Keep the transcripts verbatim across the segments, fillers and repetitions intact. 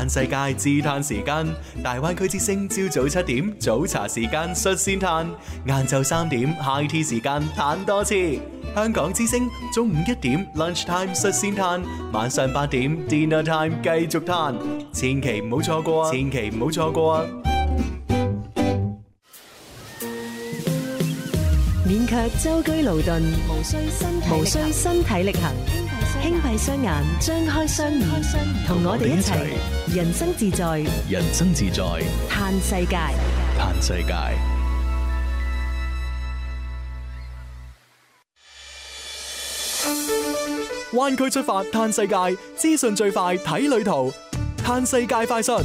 嘆世界自嘆時間，大灣區之聲朝早七點早茶時間率先嘆，晏晝三點 high tea 時間嘆多次。香港之聲中午一點 lunch time 率先嘆，晚上八點 dinner time 繼續嘆，千祈唔好錯過，千祈唔好錯過啊！ 勉強舟車勞頓，無需身體無需身體力行，輕閉雙眼，張開雙耳，同我哋一齊人生自在， 人生自在， 嘆世界， 嘆世界。灣區出發嘆世界，資訊最快睇旅途，嘆世界快訊。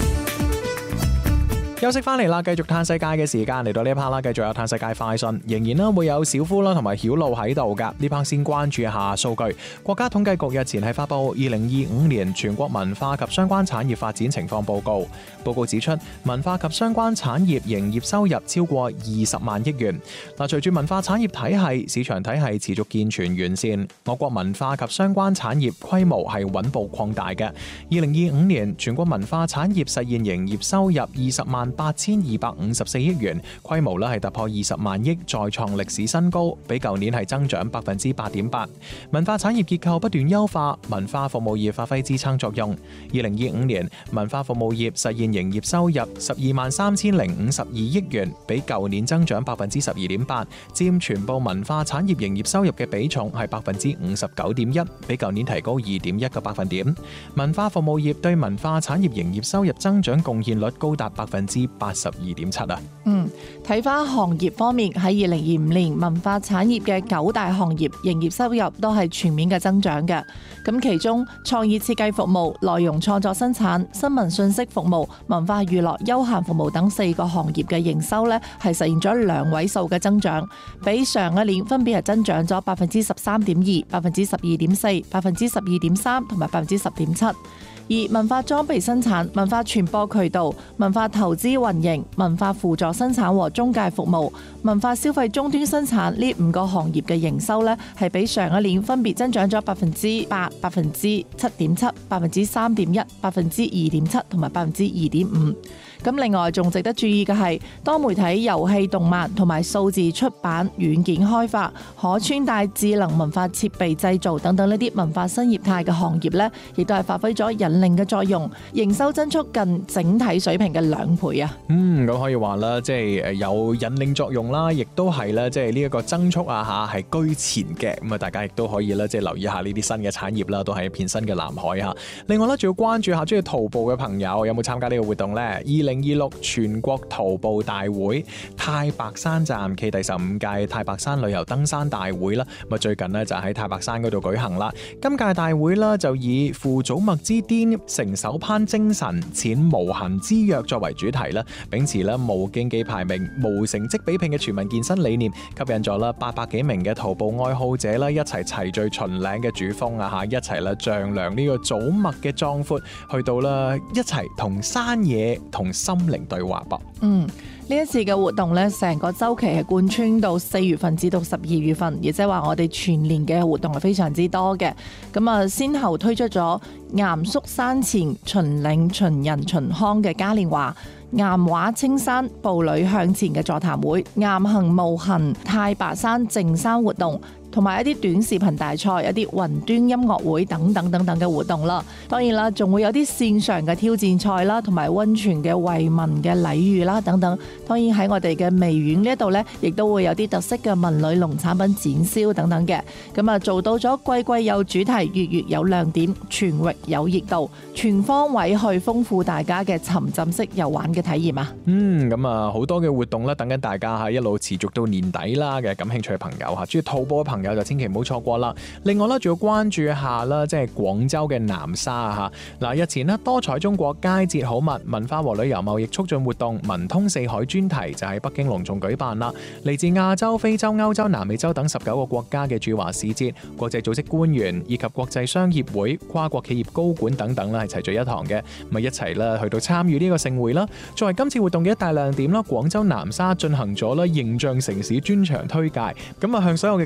休息翻嚟啦，繼續嘆世界嘅時間嚟到呢一 part 啦，繼續有嘆世界快訊，仍然啦會有小夫啦同埋曉露喺度噶。呢 part 先關注一下數據，國家統計局日前係發布二零二五年全國文化及相關產業發展情況報告。報告指出，文化及相關產業營業收入超過二十萬億元。嗱，隨住文化產業體系、市場體系持續健全完善，我國文化及相關產業規模係穩步擴大嘅。二零二五年全國文化產業實現營業收入二十萬八千二百五十四億元，規模咧係突破二十萬億，再創歷史新高，比舊年係增長百分之八點八。文化產業結構不斷優化，文化服務業發揮支撐作用。二零二五年文化服務業實現營業收入十二萬三千零五十二億元，比舊年增長百分之十二點八，佔全部文化產業營業收入嘅比重係百分之五十九點一，比舊年提高二點一個百分點。文化服務業對文化產業營業收入增長貢獻率高達百分之八十二點七啊。 嗯，睇翻行業方面，喺二零二五年文化產業嘅九大行業營業收入都係全面嘅增長嘅。咁其中創意設計服務、內容創作生產、新聞信息服務、文化娛樂、休閒服務等四個行業嘅營收呢係實現咗兩位數嘅增長，比上一年分別係增長咗百分之十三點二、百分之十二點四、百分之十二點三同埋百分之十點七。而文化裝備生產、文化傳播渠道、文化投資運營、文化輔助生產和中介服務、文化消費終端生產呢五個行業嘅營收呢，係比上一年分別增長咗百分之八、百分之七點七、百分之三點一、百分之二點七同埋百分之二點五。咁另外仲值得注意嘅係，多媒體、遊戲、動漫同埋數字出版、軟件開發、可穿戴智能文化設備製造等等呢啲文化新業態嘅行業呢，亦都係發揮咗引領嘅作用，營收增速近整體水平嘅兩倍啊！ 嗯，咁可以話啦，即係有引領作用啦，亦都係咧，即係呢一個增速啊嚇係居前嘅。咁啊，大家亦都可以咧，即係留意下呢啲新嘅產業啦，都係一片新嘅藍海嚇。另外咧，仲要關注下中意徒步嘅朋友有冇參加呢個活動呢？二零二六全國徒步大會太白山站暨第十五屆太白山旅遊登山大會啦，咁啊最近呢，就喺太白山嗰度舉行啦。今屆大會啦就以負祖脈之巔、成手攀精神、踐無痕之約作為主題啦，秉持咧無競技排名、無成績比拼嘅全民健身理念，吸引咗啦八百幾名嘅徒步愛好者啦一齊齊聚秦嶺嘅主峰啊嚇，一齊啦丈量呢個祖脈嘅壯闊，去到啦一齊同山野同心靈對話噃。 嗯，呢一次嘅活動呢，成個週期係貫穿到四月份至到十二月份，亦即係話我哋全年嘅活動係非常之多嘅。咁啊，先後推出咗嚴肅山前秦嶺秦人秦康嘅嘉年華、岩畫青山步履向前嘅座談會、岩行無痕太白山淨山活動，同埋一啲短視頻大賽、一啲雲端音樂會等等等等嘅活動啦。當然啦，仲會有啲線上嘅挑戰賽啦，同埋溫泉嘅惠民嘅禮遇啦等等。當然喺我哋嘅微園呢一度呢，亦都會有啲特色嘅文旅農產品展銷等等嘅。咁啊，做到咗季季有主題，月月有亮點，全域有熱度，全方位去豐富大家嘅沉浸式遊玩嘅體驗啊！ 嗯，咁啊好多嘅活動咧，等緊大家嚇一路持續到年底啦嘅，感興趣嘅朋友嚇，中意徒步嘅朋友就千祈唔好錯過啦。另外咧，仲要關注一下啦，即係廣州嘅南沙嚇。嗱，日前咧多彩中國佳節好物文化和旅遊貿易促進活動文通四海專題就喺北京隆重舉辦啦。嚟自亞洲、非洲、歐洲、南美洲等十九個國家嘅駐華使節、國際組織官員以及國際商業會、跨國企業高管等等咧，係齊聚一堂嘅，咪一齊啦去到參與呢個盛會啦。作為今次活動嘅一大亮點啦，廣州南沙進行咗啦形象城市專場推介，咁啊向所有嘅嘉賓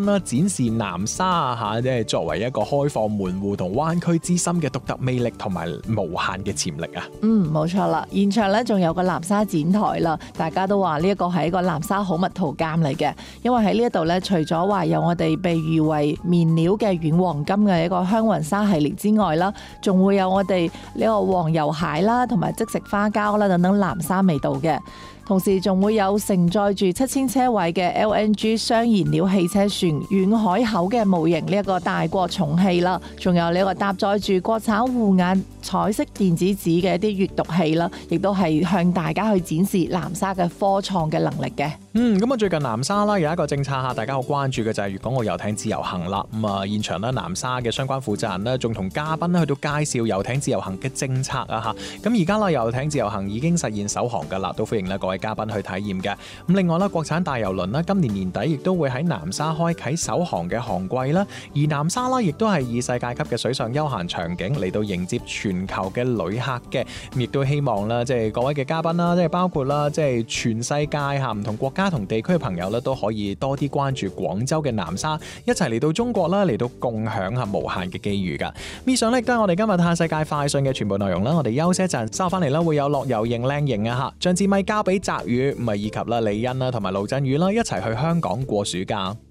啦，展示南沙嚇，即係作為一個開放門戶同灣區之心嘅獨特魅力同埋無限嘅潛力啊！ 嗯，冇錯啦，現場咧仲有個南沙展台啦，大家都話呢一個係一個南沙好物圖鑑嚟嘅，因為喺呢一度咧，除咗話有我哋被譽為面料嘅軟黃金嘅一個香雲紗系列之外啦，仲會有我哋呢個黃油蟹啦，同埋即食花膠啦等等南沙味道嘅。同時仲會有承載住七千車位嘅 L N G 雙燃料汽車船遠海口嘅模型呢一個大國重器啦，仲有呢個搭載住國產護眼彩色電子紙嘅一啲閱讀器啦，亦都係向大家去展示南沙嘅科創嘅能力嘅。 嗯，咁啊最近南沙啦有一個政策下大家好關注嘅就係粵港澳遊艇自由行啦。咁啊現場咧南沙嘅相關負責人咧仲同嘉賓咧去到介紹遊艇自由行嘅政策啊嚇。咁而家啦遊艇自由行已經實現首航㗎啦，都歡迎咧各位嘉賓去體驗嘅。咁另外啦，國產大郵輪啦，今年年底亦都會喺南沙開啓首航嘅航季啦。而南沙啦，亦都係以世界級嘅水上休閒場景嚟到迎接全球嘅旅客嘅。咁亦都希望啦，即係各位嘅嘉賓啦，即係包括啦，即係全世界嚇唔同國家同地區嘅朋友咧，都可以多啲關注廣州嘅南沙，一齊嚟到中國啦，嚟到共享下無限嘅機遇㗎。以上咧都係我哋今日嘆世界快訊嘅全部內容啦。我哋休息一陣，收翻嚟啦，會有樂遊型靚型啊嚇，將支咪交俾澤宇。咁啊，以及啦李欣啦同埋盧振宇啦一齊去香港過暑假。